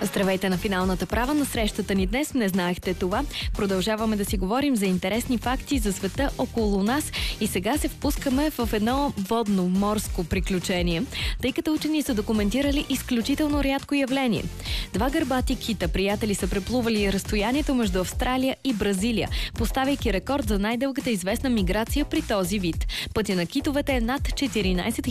Здравейте на финалната права на срещата ни днес. Не знаехте това. Продължаваме да си говорим за интересни факти за света около нас и сега се впускаме в едно водно-морско приключение, тъй като учени са документирали изключително рядко явление. Два гърбати кита приятели са преплували разстоянието между Австралия и Бразилия, поставяйки рекорд за най-дългата известна миграция при този вид. Пътя на китовете е над 14